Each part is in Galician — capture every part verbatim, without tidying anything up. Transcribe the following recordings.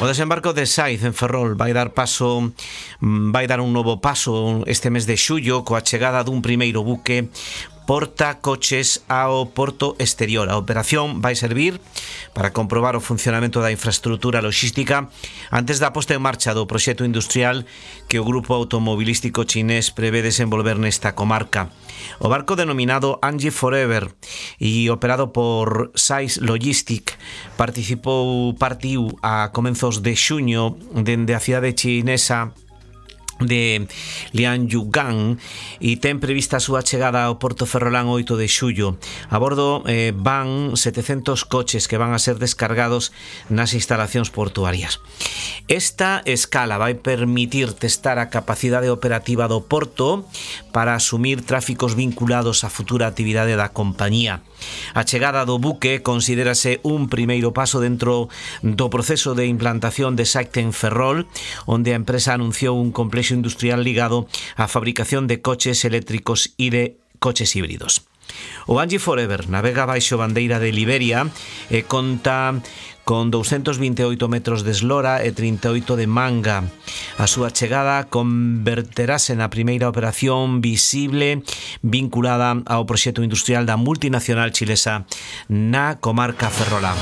O desembarco de Saiz en Ferrol vai dar paso vai dar un novo paso este mes de xullo coa chegada dun primeiro buque porta coches ao porto exterior. A operación vai servir para comprobar o funcionamento da infraestrutura logística antes da posta en marcha do proxecto industrial que o grupo automobilístico chinés prevé desenvolver nesta comarca. O barco denominado Anji Forever e operado por Saiz Logistic participou partiu a comenzos de xuño dende a cidade chinesa de Lianyugan e ten prevista a súa chegada ao porto ferrolán o oito de xullo. A bordo eh, van setecentos coches que van a ser descargados nas instalacións portuarias. Esta escala vai permitir testar a capacidade operativa do porto para asumir tráficos vinculados á futura actividade da compañía. A chegada do buque considérase un primeiro paso dentro do proceso de implantación de Saiz en Ferrol, onde a empresa anunciou un complexo industrial ligado á fabricación de coches eléctricos e de coches híbridos. O Anji Forever navega baixo bandeira de Liberia e conta con doscientos veintiocho metros de eslora e trinta e oito de manga. A súa chegada converterase na primeira operación visible vinculada ao proxecto industrial da multinacional chilesa na comarca ferrolán.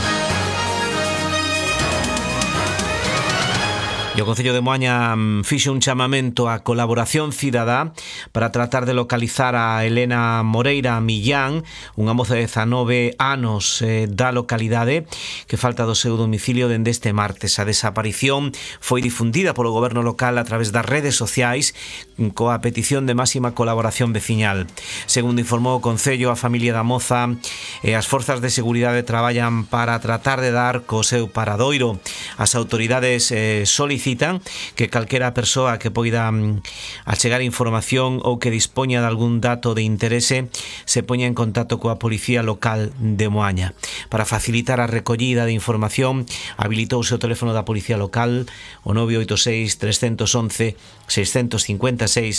E o Concello de Moaña fixe un chamamento á colaboración cidadá para tratar de localizar a Elena Moreira Millán, unha moza de dezanove anos eh, da localidade que falta do seu domicilio dende este martes. A desaparición foi difundida polo goberno local a través das redes sociais coa petición de máxima colaboración veciñal. Segundo informou o Concello, a familia da moza e as forzas de seguridade traballan para tratar de dar co seu paradoiro. As autoridades eh, solicitan que calquera persoa que poida achegar información ou que dispoña de algún dato de interese se poña en contacto coa Policía Local de Moaña. Para facilitar a recollida de información, habilitouse o teléfono da Policía Local, o nove oito seis, tres once, seis cinco seis